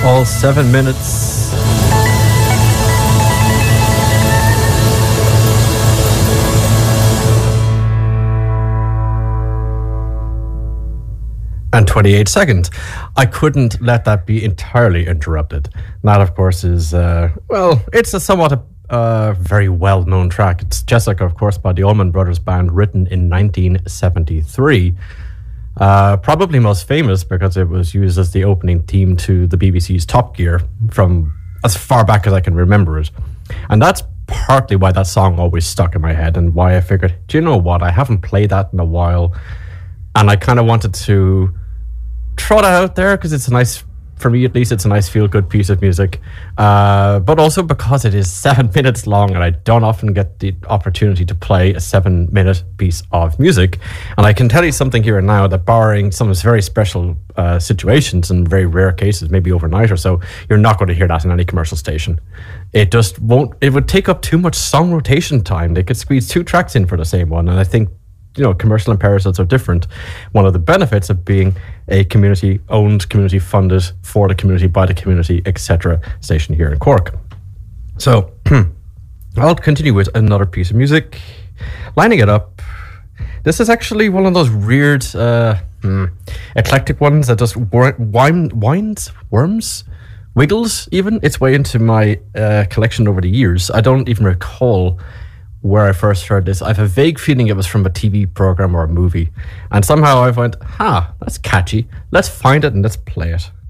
All 7 minutes. And 28 seconds. I couldn't let that be entirely interrupted. That, of course, is, it's a somewhat very well-known track. It's Jessica, of course, by the Allman Brothers Band, written in 1973. Probably most famous because it was used as the opening theme to the BBC's Top Gear from as far back as I can remember it. And that's partly why that song always stuck in my head and why I figured, do you know what? I haven't played that in a while. And I kind of wanted to throw that out there because it's a nice, for me at least, it's a nice feel-good piece of music. But also because it is 7 minutes long and I don't often get the opportunity to play a 7-minute piece of music. And I can tell you something here and now that barring some very special situations and very rare cases, maybe overnight or so, you're not going to hear that in any commercial station. It just won't, it would take up too much song rotation time. They could squeeze 2 tracks in for the same one. And I think, you know, commercial imperatives are different. One of the benefits of being a community-owned, community-funded, for the community, by the community, etc. station here in Cork. So, I'll continue with another piece of music. Lining it up. This is actually one of those weird, eclectic ones that just wiggles even its way into my collection over the years. I don't even recall where I first heard this. I have a vague feeling it was from a TV program or a movie. And somehow I went, that's catchy. Let's find it and let's play it.